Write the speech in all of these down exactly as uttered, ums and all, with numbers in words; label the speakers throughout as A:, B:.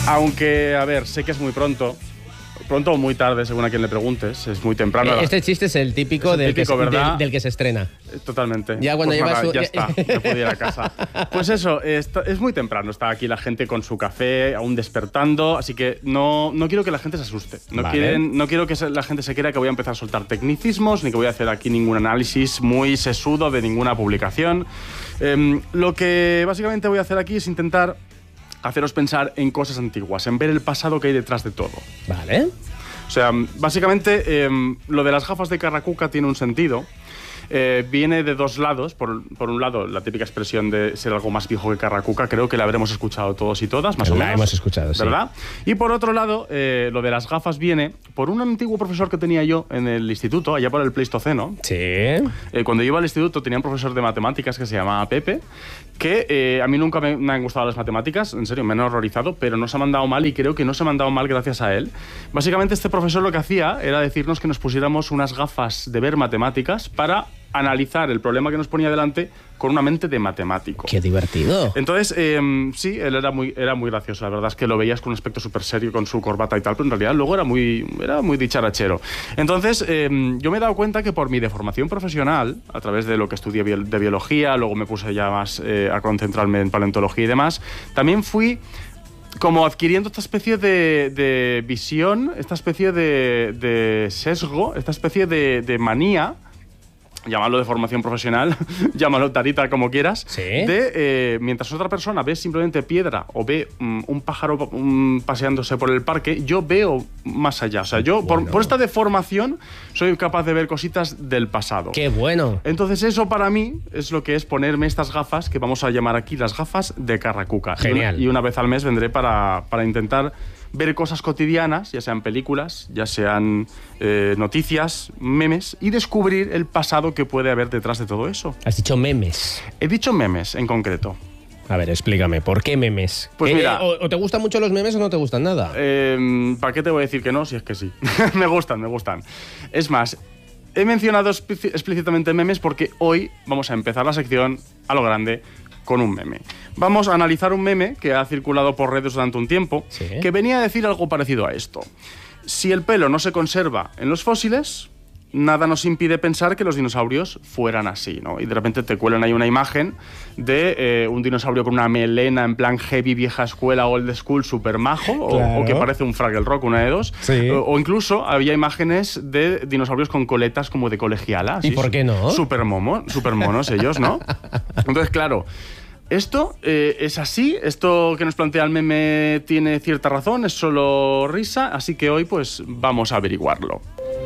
A: Aunque, a ver, sé que es muy pronto. Pronto o muy tarde, según a quien le preguntes. Es muy temprano.
B: Este chiste es el típico, es el típico del, que, del, del que se estrena.
A: Totalmente.
B: Ya cuando
A: pues
B: lleva
A: nada,
B: su...
A: Ya está, ya puedo ir a casa. Pues eso, es, es muy temprano. Está aquí la gente con su café, aún despertando. Así que no, no quiero que la gente se asuste. No, vale. quieren, no quiero que la gente se crea que voy a empezar a soltar tecnicismos, ni que voy a hacer aquí ningún análisis muy sesudo de ninguna publicación. Eh, lo que básicamente voy a hacer aquí es intentar haceros pensar en cosas antiguas, en ver el pasado que hay detrás de todo.
B: Vale.
A: O sea, básicamente eh, lo de las gafas de Carracuca tiene un sentido. Eh, viene de dos lados. Por, por un lado, la típica expresión de ser algo más viejo que Carracuca, creo que la habremos escuchado todos y todas, más
B: la
A: o menos.
B: La hemos escuchado,
A: ¿verdad? Sí. Y por otro lado, eh, lo de las gafas viene por un antiguo profesor que tenía yo en el instituto, allá por el Pleistoceno.
B: Sí.
A: Eh, cuando iba al instituto tenía un profesor de matemáticas que se llamaba Pepe, que eh, a mí nunca me, me han gustado las matemáticas, en serio, me han horrorizado, pero no se ha mandado mal y creo que no se ha mandado mal gracias a él. Básicamente este profesor lo que hacía era decirnos que nos pusiéramos unas gafas de ver matemáticas para analizar el problema que nos ponía delante con una mente de matemático.
B: ¡Qué divertido!
A: Entonces, eh, sí, él era muy, era muy gracioso. La verdad es que lo veías con un aspecto súper serio, con su corbata y tal, pero en realidad luego era muy, era muy dicharachero. Entonces, eh, yo me he dado cuenta que por mi deformación profesional, a través de lo que estudié de biología, luego me puse ya más eh, a concentrarme en paleontología y demás, también fui como adquiriendo esta especie de, de visión, esta especie de, de sesgo, esta especie de, de manía, llámalo de formación profesional, llámalo tarita como quieras,
B: ¿sí?
A: de eh, mientras otra persona ve simplemente piedra o ve um, un pájaro um, paseándose por el parque, yo veo más allá. O sea, yo bueno. por, por esta deformación soy capaz de ver cositas del pasado.
B: ¡Qué bueno!
A: Entonces eso para mí es lo que es ponerme estas gafas que vamos a llamar aquí las gafas de Carracuca.
B: Genial.
A: Y una, y una vez al mes vendré para, para intentar ver cosas cotidianas, ya sean películas, ya sean eh, noticias, memes, y descubrir el pasado que puede haber detrás de todo eso.
B: Has dicho memes.
A: He dicho memes en concreto.
B: A ver, explícame, ¿por qué memes?
A: Pues
B: eh,
A: mira,
B: o, ¿O te gustan mucho los memes o no te gustan nada?
A: Eh, ¿Para qué te voy a decir que no? Si es que sí. Me gustan, me gustan. Es más, he mencionado explícitamente memes porque hoy vamos a empezar la sección a lo grande con un meme. Vamos a analizar un meme que ha circulado por redes durante un tiempo,
B: ¿sí?
A: Que venía a decir algo parecido a esto. Si el pelo no se conserva en los fósiles, nada nos impide pensar que los dinosaurios fueran así, ¿no? Y de repente te cuelan ahí una imagen de eh, un dinosaurio con una melena en plan heavy, vieja escuela, old school, super majo,
B: claro.
A: o, o que parece un Fraggle Rock, una de dos.
B: Sí.
A: O, o incluso había imágenes de dinosaurios con coletas como de colegiala.
B: ¿Y
A: ¿sí?
B: por qué no?
A: Super momo, super monos ellos, ¿no? Entonces, claro, esto eh, es así, esto que nos plantea el meme tiene cierta razón, es solo risa, así que hoy pues vamos a averiguarlo.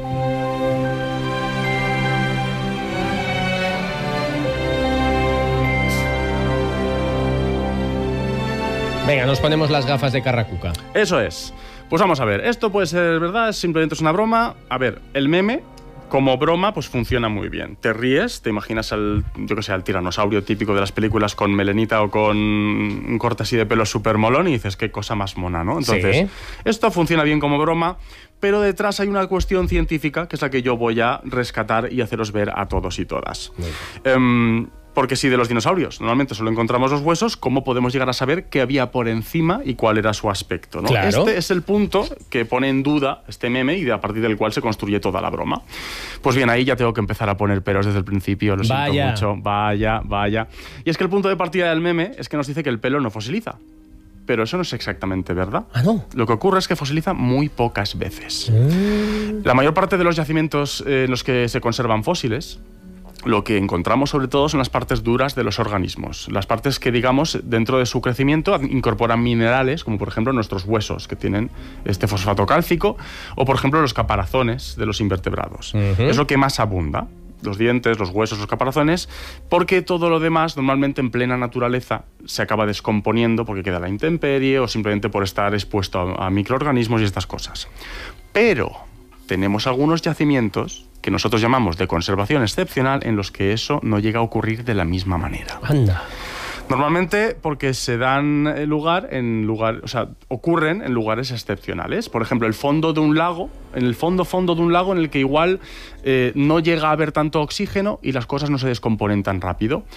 B: Venga, nos ponemos las gafas de Carracuca.
A: Eso es. Pues vamos a ver, esto puede ser verdad, simplemente es una broma. A ver, el meme, como broma, pues funciona muy bien. Te ríes, te imaginas al, yo que sé, al tiranosaurio típico de las películas con melenita o con un corte así de pelo súper molón y dices, qué cosa más mona, ¿no? Entonces,
B: sí.
A: Esto funciona bien como broma, pero detrás hay una cuestión científica que es la que yo voy a rescatar y haceros ver a todos y todas. Um, Porque si de los dinosaurios normalmente solo encontramos los huesos, ¿cómo podemos llegar a saber qué había por encima y cuál era su aspecto, ¿no?
B: Claro.
A: Este es el punto que pone en duda este meme y a partir del cual se construye toda la broma. Pues bien, ahí ya tengo que empezar a poner peros desde el principio, lo siento
B: vaya.
A: mucho. Vaya, vaya. Y es que el punto de partida del meme es que nos dice que el pelo no fosiliza. Pero eso no es exactamente verdad.
B: ¿Ah, no?
A: Lo que ocurre es que fosiliza muy pocas veces.
B: Mm.
A: La mayor parte de los yacimientos en los que se conservan fósiles, lo que encontramos sobre todo son las partes duras de los organismos, las partes que, digamos, dentro de su crecimiento incorporan minerales, como por ejemplo nuestros huesos, que tienen este fosfato cálcico, o por ejemplo los caparazones de los invertebrados. Uh-huh. Es lo que más abunda, los dientes, los huesos, los caparazones, porque todo lo demás normalmente en plena naturaleza se acaba descomponiendo porque queda a la intemperie o simplemente por estar expuesto a, a microorganismos y estas cosas. Pero tenemos algunos yacimientos que nosotros llamamos de conservación excepcional en los que eso no llega a ocurrir de la misma manera.
B: Anda.
A: Normalmente porque se dan lugar en lugar, o sea, ocurren en lugares excepcionales. Por ejemplo, el fondo de un lago, en el fondo fondo de un lago en el que igual eh, no llega a haber tanto oxígeno y las cosas no se descomponen tan rápido.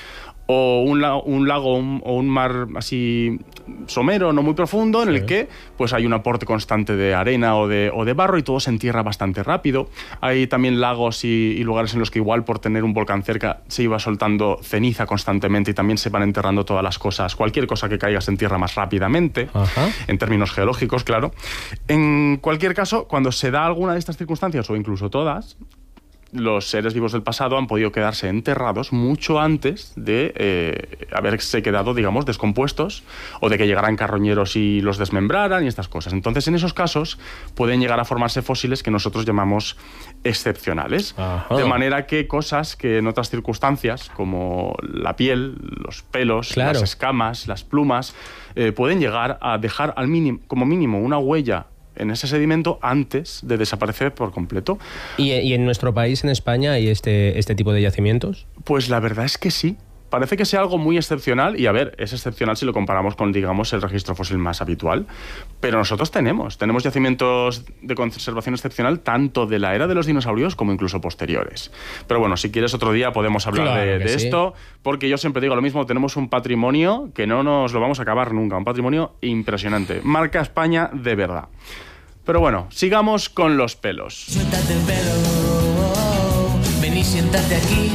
A: o un, la, un lago un, o un mar así somero, no muy profundo, en sí. el que pues hay un aporte constante de arena o de, o de barro y todo se entierra bastante rápido. Hay también lagos y, y lugares en los que igual por tener un volcán cerca se iba soltando ceniza constantemente y también se van enterrando todas las cosas. Cualquier cosa que caiga se entierra más rápidamente, Ajá. en términos geológicos, claro. En cualquier caso, cuando se da alguna de estas circunstancias, o incluso todas, los seres vivos del pasado han podido quedarse enterrados mucho antes de eh, haberse quedado, digamos, descompuestos o de que llegaran carroñeros y los desmembraran y estas cosas. Entonces, en esos casos, pueden llegar a formarse fósiles que nosotros llamamos excepcionales. Ajá. De manera que cosas que en otras circunstancias, como la piel, los pelos, claro. las escamas, las plumas, eh, pueden llegar a dejar al mínimo, como mínimo una huella en ese sedimento antes de desaparecer por completo.
B: ¿Y, y en nuestro país, en España, hay este, este tipo de yacimientos?
A: Pues la verdad es que sí. Parece que sea algo muy excepcional, y a ver, es excepcional si lo comparamos con, digamos, el registro fósil más habitual, pero nosotros tenemos, tenemos yacimientos de conservación excepcional tanto de la era de los dinosaurios como incluso posteriores. Pero bueno, si quieres otro día podemos hablar claro de, de sí. esto, porque yo siempre digo lo mismo, tenemos un patrimonio que no nos lo vamos a acabar nunca, un patrimonio impresionante, marca España de verdad. Pero bueno, sigamos con los pelos.
C: Suéltate el pelo, ven y siéntate aquí.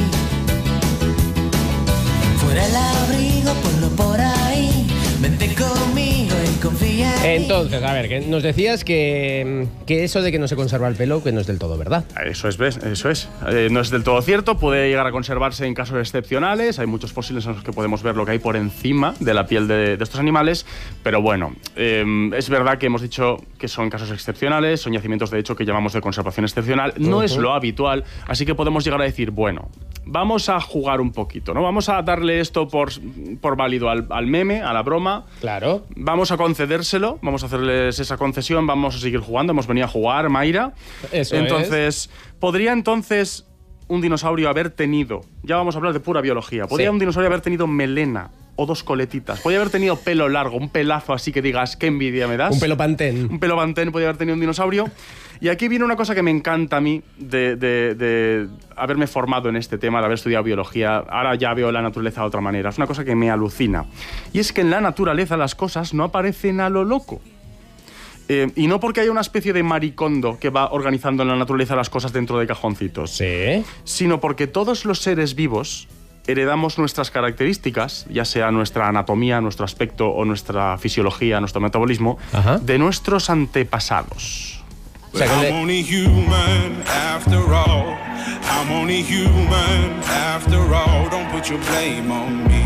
C: Fuera el abrigo, ponlo por ahí. Vente conmigo y confía en mí.
B: Entonces, a ver, que nos decías que, que eso de que no se conserva el pelo, que no es del todo verdad.
A: Eso es, ¿ves? Eso es. Eh, no es del todo cierto, puede llegar a conservarse en casos excepcionales. Hay muchos fósiles en los que podemos ver lo que hay por encima de la piel de, de estos animales, pero bueno, eh, es verdad que hemos dicho que son casos excepcionales, son yacimientos de hecho que llamamos de conservación excepcional, no uh-huh. es lo habitual, así que podemos llegar a decir, bueno, vamos a jugar un poquito, ¿no? Vamos a darle esto por, por válido al, al meme, a la broma.
B: Claro.
A: Vamos a concedérselo, vamos a hacerles esa concesión, vamos a seguir jugando, hemos venido a jugar, Mayra.
B: Eso
A: entonces, es. ¿podría entonces un dinosaurio haber tenido, ya vamos a hablar de pura biología, ¿podría sí. un dinosaurio haber tenido melena o dos coletitas? ¿Podría haber tenido pelo largo, un pelazo así que digas, qué envidia me das?
B: Un pelo pantén.
A: Un pelo pantén podría haber tenido un dinosaurio. Y aquí viene una cosa que me encanta a mí de, de, de haberme formado en este tema, de haber estudiado biología. Ahora ya veo la naturaleza de otra manera. Es una cosa que me alucina. Y es que en la naturaleza las cosas no aparecen a lo loco. Eh, y no porque haya una especie de maricondo que va organizando en la naturaleza las cosas dentro de cajoncitos.
B: Sí.
A: Sino porque todos los seres vivos heredamos nuestras características, ya sea nuestra anatomía, nuestro aspecto o nuestra fisiología, nuestro metabolismo, Ajá. de nuestros antepasados.
B: O sea, que
D: I'm only human after all. I'm only human after all. Don't put your blame on me.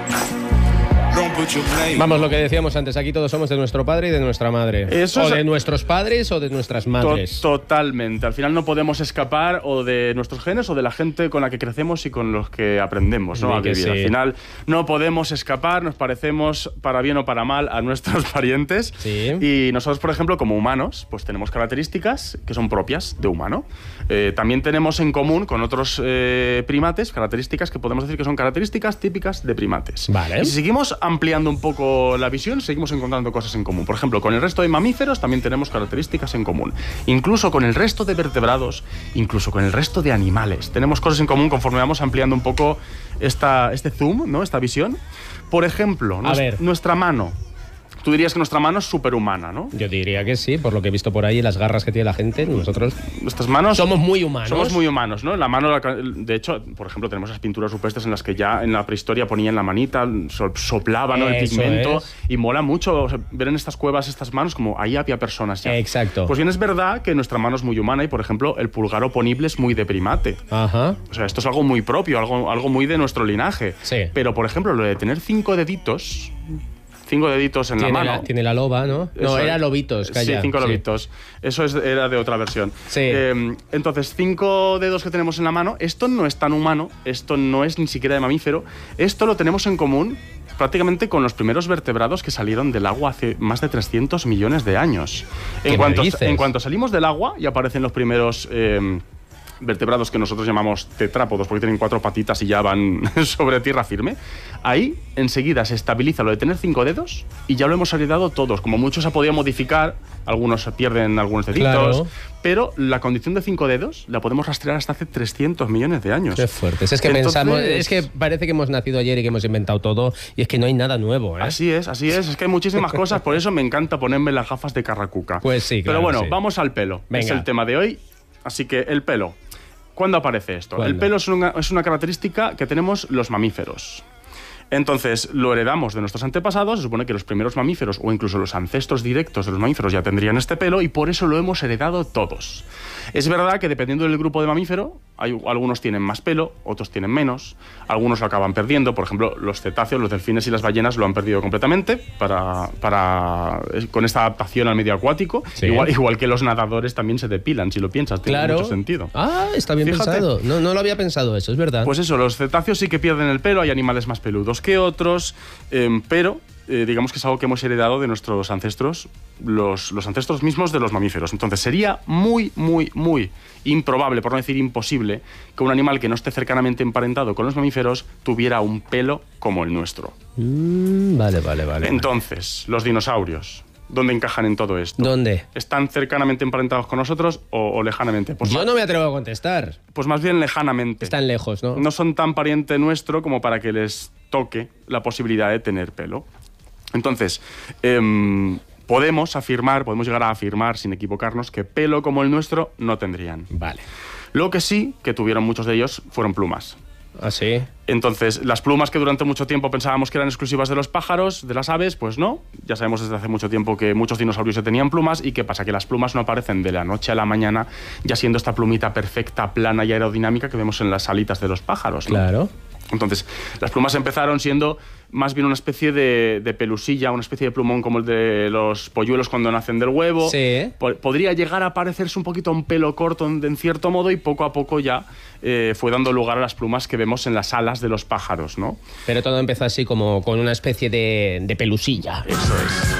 B: Vamos, lo que decíamos antes, aquí todos somos de nuestro padre y de nuestra madre.
A: Eso
B: o
A: es...
B: de nuestros padres o de nuestras madres.
A: To totalmente. Al final no podemos escapar o de nuestros genes o de la gente con la que crecemos y con los que aprendemos, ¿no? a vivir. Sí. Al final no podemos escapar, nos parecemos para bien o para mal a nuestros parientes.
B: Sí.
A: Y nosotros, por ejemplo, como humanos, pues tenemos características que son propias de humano. Eh, también tenemos en común con otros eh, primates características que podemos decir que son características típicas de primates.
B: Vale.
A: Y si seguimos ampliando un poco la visión, seguimos encontrando cosas en común. Por ejemplo, con el resto de mamíferos también tenemos características en común. Incluso con el resto de vertebrados, incluso con el resto de animales. Tenemos cosas en común conforme vamos ampliando un poco esta, este zoom, ¿no? Esta visión. Por ejemplo,
B: A ver.
A: nuestra mano. Tú dirías que nuestra mano es superhumana, ¿no?
B: Yo diría que sí, por lo que he visto por ahí, las garras que tiene la gente, nosotros
A: nuestras manos
B: somos muy humanos.
A: Somos muy humanos, ¿no? La mano, de hecho, por ejemplo, tenemos las pinturas rupestres en las que ya en la prehistoria ponían la manita, soplaban, ¿no? el
B: Eso
A: pigmento,
B: es.
A: y mola mucho, o sea, ver en estas cuevas estas manos como ahí había personas ya.
B: Exacto.
A: Pues bien, es verdad que nuestra mano es muy humana y, por ejemplo, el pulgar oponible es muy de primate.
B: Ajá.
A: O sea, esto es algo muy propio, algo, algo muy de nuestro linaje.
B: Sí.
A: Pero, por ejemplo, lo de tener cinco deditos... Cinco deditos en
B: tiene
A: la mano.
B: La, tiene la loba, ¿no?
A: Eso
B: no,
A: es.
B: era lobitos, calla.
A: Sí, cinco
B: sí.
A: lobitos. Eso es, era de otra versión.
B: Sí.
A: Eh, entonces, cinco dedos que tenemos en la mano, esto no es tan humano, esto no es ni siquiera de mamífero, esto lo tenemos en común prácticamente con los primeros vertebrados que salieron del agua hace más de trescientos millones de años. En, cuanto, en cuanto salimos del agua y aparecen los primeros... Eh, vertebrados que nosotros llamamos tetrápodos, porque tienen cuatro patitas y ya van sobre tierra firme, ahí enseguida se estabiliza lo de tener cinco dedos y ya lo hemos heredado todos. Como muchos se ha podido modificar, algunos se pierden algunos deditos,
B: Claro.
A: pero la condición de cinco dedos la podemos rastrear hasta hace trescientos millones de años.
B: Qué fuerte. Es que
A: Entonces-
B: pensamos, es que parece que hemos nacido ayer y que hemos inventado todo y es que no hay nada nuevo, ¿eh?
A: Así es, así es. Es que hay muchísimas cosas, por eso me encanta ponerme las gafas de carracuca.
B: Pues sí, claro,
A: Pero bueno,
B: sí.
A: vamos al pelo.
B: Venga.
A: Es el tema de hoy. Así que el pelo. ¿Cuándo aparece esto?
B: ¿Cuándo?
A: El pelo es una, es una característica que tenemos los mamíferos. Entonces, lo heredamos de nuestros antepasados. Se supone que los primeros mamíferos o incluso los ancestros directos de los mamíferos ya tendrían este pelo y por eso lo hemos heredado todos. Es verdad que dependiendo del grupo de mamífero, hay, algunos tienen más pelo, otros tienen menos, algunos lo acaban perdiendo. Por ejemplo, los cetáceos, los delfines y las ballenas lo han perdido completamente para, para, con esta adaptación al medio acuático.
B: Sí.
A: Igual, igual que los nadadores también se depilan, si lo piensas, tiene
B: Claro.
A: mucho sentido.
B: Ah, está bien
A: Fíjate.
B: pensado. No, no lo había pensado eso, es verdad.
A: Pues eso, los cetáceos sí que pierden el pelo, hay animales más peludos que otros, eh, pero eh, digamos que es algo que hemos heredado de nuestros ancestros, los, los ancestros mismos de los mamíferos. Entonces sería muy, muy, muy improbable, por no decir imposible, que un animal que no esté cercanamente emparentado con los mamíferos tuviera un pelo como el nuestro.
B: Mm, vale, vale, vale.
A: Entonces, los dinosaurios, ¿dónde encajan en todo esto?
B: ¿Dónde?
A: ¿Están cercanamente emparentados con nosotros o, o lejanamente? Pues,
B: Yo
A: ma-
B: no me atrevo a contestar.
A: pues más bien lejanamente.
B: Están lejos, ¿no?
A: No son tan pariente nuestro como para que les toque la posibilidad de tener pelo. Entonces, em, podemos afirmar, podemos llegar a afirmar sin equivocarnos que pelo como el nuestro no tendrían.
B: Vale.
A: Lo que sí que tuvieron muchos de ellos fueron plumas.
B: ¿Ah, sí?
A: Entonces, las plumas que durante mucho tiempo pensábamos que eran exclusivas de los pájaros, de las aves, pues no. Ya sabemos desde hace mucho tiempo que muchos dinosaurios ya tenían plumas. ¿Y qué pasa? Que las plumas no aparecen de la noche a la mañana, ya siendo esta plumita perfecta, plana y aerodinámica que vemos en las alitas de los pájaros, ¿no?
B: Claro.
A: Entonces, las plumas empezaron siendo más bien una especie de, de pelusilla, una especie de plumón como el de los polluelos cuando nacen del huevo.
B: Sí.
A: Po- Podría llegar a parecerse un poquito a un pelo corto en, en cierto modo y poco a poco ya eh, fue dando lugar a las plumas que vemos en las alas de los pájaros, ¿no?
B: Pero todo empezó así como con una especie de, de pelusilla.
A: Eso es.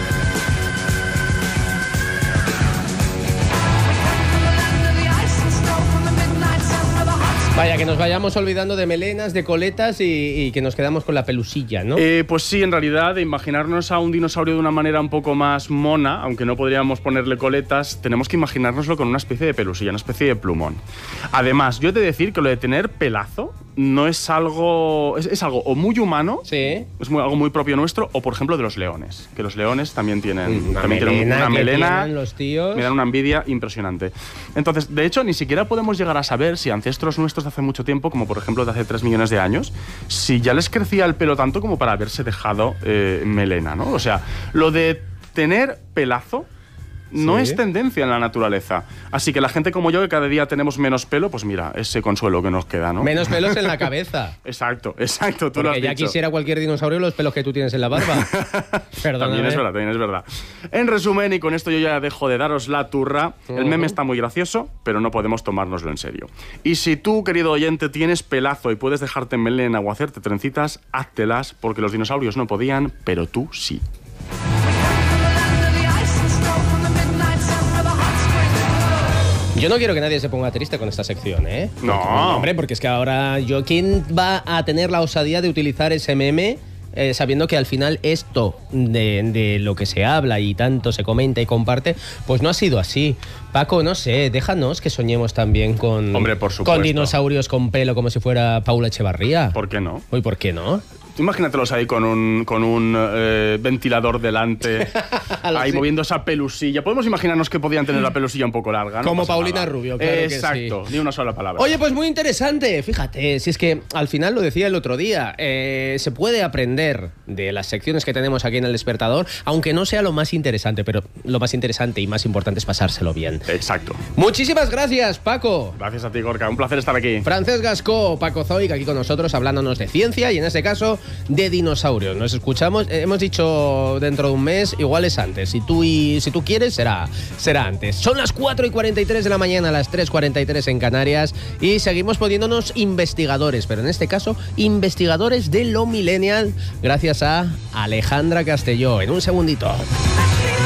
B: Vaya, que nos vayamos olvidando de melenas, de coletas y, y que nos quedamos con la pelusilla, ¿no?
A: Eh, pues sí, en realidad, de imaginarnos a un dinosaurio de una manera un poco más mona, aunque no podríamos ponerle coletas, tenemos que imaginárnoslo con una especie de pelusilla, una especie de plumón. Además, yo he de decir que lo de tener pelazo no es algo... Es, es algo o muy humano,
B: Sí.
A: es muy- algo muy propio nuestro, o por ejemplo de los leones, que los leones también tienen
B: Una
A: también tienen
B: melena
A: una
B: que
A: melena.
B: tienen los tíos.
A: Me dan una envidia impresionante. Entonces, de hecho, ni siquiera podemos llegar a saber si ancestros nuestros de hace mucho tiempo, como por ejemplo de hace tres millones de años, si ya les crecía el pelo tanto como para haberse dejado eh, melena, ¿no? O sea, lo de tener pelazo no
B: Sí.
A: es tendencia en la naturaleza. Así que la gente como yo, que cada día tenemos menos pelo, pues mira, ese consuelo que nos queda, ¿no?
B: Menos pelos en la cabeza.
A: Exacto, exacto, tú lo has
B: Porque ya
A: dicho.
B: quisiera cualquier dinosaurio los pelos que tú tienes en la barba. Perdóname.
A: También es verdad, también es verdad. En resumen, y con esto yo ya dejo de daros la turra, el meme está muy gracioso, pero no podemos tomárnoslo en serio. Y si tú, querido oyente, tienes pelazo y puedes dejarte melena o hacerte trencitas, háztelas, porque los dinosaurios no podían, pero tú sí.
B: Yo no quiero que nadie se ponga triste con esta sección, ¿eh?
A: No.
B: Porque, hombre, porque es que ahora yo... ¿Quién va a tener la osadía de utilizar ese meme eh, sabiendo que al final esto de, de lo que se habla y tanto se comenta y comparte, pues no ha sido así? Paco, no sé, déjanos que soñemos también con...
A: Hombre, por supuesto.
B: Con dinosaurios con pelo como si fuera Paula Echevarría.
A: ¿Por qué no?
B: Uy, ¿por qué no?
A: Tú imagínatelos ahí con un, con un eh, ventilador delante, ahí
B: Sí.
A: moviendo esa pelusilla. Podemos imaginarnos que podían tener la pelusilla un poco larga, ¿no?
B: Como
A: pasa
B: Paulina
A: nada.
B: Rubio, claro que sí.
A: Exacto, ni una sola palabra.
B: Oye, pues muy interesante. Fíjate, si es que al final lo decía el otro día, eh, se puede aprender de las secciones que tenemos aquí en El Despertador, aunque no sea lo más interesante, pero lo más interesante y más importante es pasárselo bien.
A: Exacto.
B: Muchísimas gracias, Paco.
A: Gracias a ti, Gorka. Un placer estar aquí.
B: Francesc Gascó, Paco Zoic, aquí con nosotros hablándonos de ciencia y en este caso de dinosaurios. Nos escuchamos, eh, hemos dicho dentro de un mes, igual es antes. Si tú, y, si tú quieres, será, será antes. Son las cuatro y cuarenta y tres de la mañana, las tres y cuarenta y tres en Canarias y seguimos poniéndonos investigadores, pero en este caso investigadores de lo millennial, gracias a Alejandra Castelló. En un segundito.